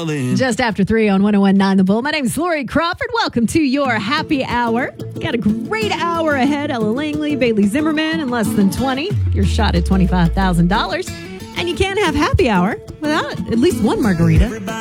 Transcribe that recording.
darling. Just after 3 on 101.9 The Bull. My name's Lori Crawford. Welcome to your happy hour. Got a great hour ahead. Ella Langley, Bailey Zimmerman in less than 20. Your shot at $25,000. And you can't have happy hour without at least one margarita.